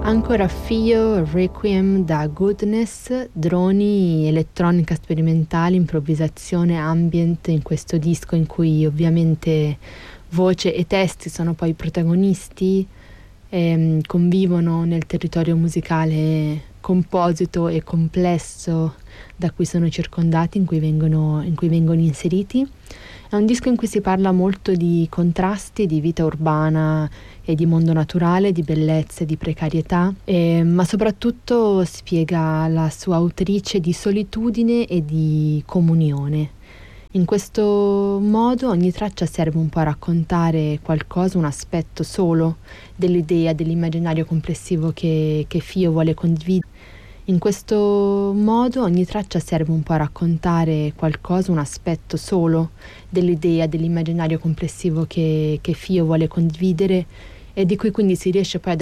Ancora Fio, Requiem da Goodness, droni, elettronica sperimentale, improvvisazione, ambient in questo disco in cui ovviamente voce e testi sono poi protagonisti, convivono nel territorio musicale composito e complesso da cui sono circondati, in cui vengono inseriti. È un disco in cui si parla molto di contrasti, di vita urbana e di mondo naturale, di bellezza e di precarietà, ma soprattutto spiega la sua autrice di solitudine e di comunione. In questo modo ogni traccia serve un po' a raccontare qualcosa, un aspetto solo dell'idea, dell'immaginario complessivo che Fio vuole condividere. In questo modo ogni traccia serve un po' a raccontare qualcosa, un aspetto solo dell'idea, dell'immaginario complessivo che Fio vuole condividere e di cui quindi si riesce poi ad